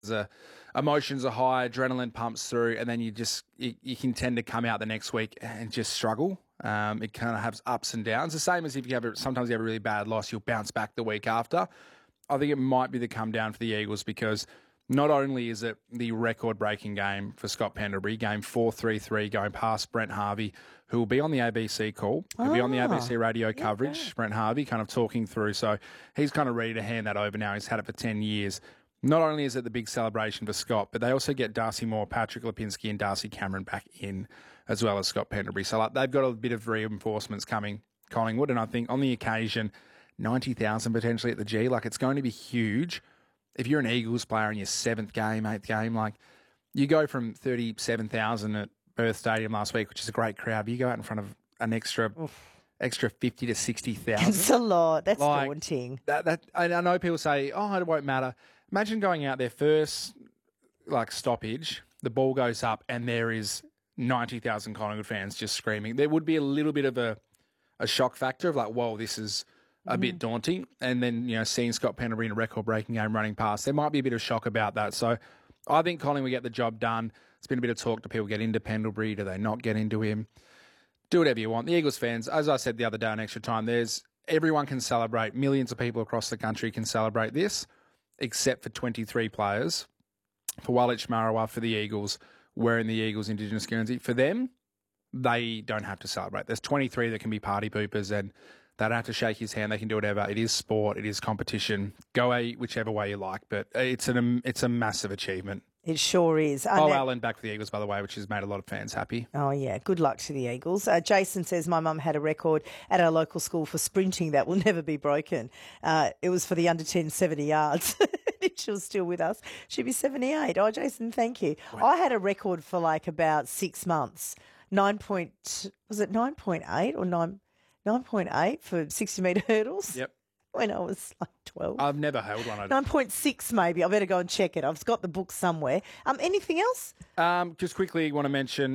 the emotions are high, adrenaline pumps through, and then you can tend to come out the next week and just struggle. It kind of has ups and downs. The same as if sometimes you have a really bad loss, you'll bounce back the week after. I think it might be the come down for the Eagles because not only is it the record-breaking game for Scott Pendlebury, game 433, going past Brent Harvey, who will be on the ABC call. He'll be on the ABC radio coverage, Brent Harvey, kind of talking through. So he's kind of ready to hand that over now. He's had it for 10 years. Not only is it the big celebration for Scott, but they also get Darcy Moore, Patrick Lipinski and Darcy Cameron back in, as well as Scott Pendlebury. So they've got a bit of reinforcements coming, Collingwood, and I think on the occasion, 90,000 potentially at the G. It's going to be huge. If you're an Eagles player in your 7th game, 8th game, you go from 37,000 at Perth Stadium last week, which is a great crowd, but you go out in front of an extra 50 to 60,000. It's a lot. That's daunting. I know people say, it won't matter. Imagine going out there first, stoppage, the ball goes up and there is 90,000 Collingwood fans just screaming. There would be a little bit of a shock factor of whoa, this is a bit daunting. And then, seeing Scott Pendlebury in a record-breaking game running past, there might be a bit of shock about that. So I think Collingwood get the job done. There's been a bit of talk. Do people get into Pendlebury? Do they not get into him? Do whatever you want. The Eagles fans, as I said the other day on Extra Time, everyone can celebrate. Millions of people across the country can celebrate this, except for 23 players. For Walich Marawa, for the Eagles, wearing the Eagles Indigenous Guernsey. For them, they don't have to celebrate. There's 23 that can be party poopers and they don't have to shake his hand. They can do whatever. It is sport. It is competition. Go whichever way you like, but it's a massive achievement. It sure is. Allen back for the Eagles, by the way, which has made a lot of fans happy. Oh, yeah. Good luck to the Eagles. Jason says, my mum had a record at our local school for sprinting that will never be broken. It was for the under 10 70 yards. She was still with us. She'd be 78. Oh, Jason, thank you. Wow. I had a record for about 6 months. Was it 9.8 or 9.8 for 60-metre hurdles? Yep. When I was 12. I've never held one. 9.6 maybe. I better go and check it. I've got the book somewhere. Anything else? Just quickly want to mention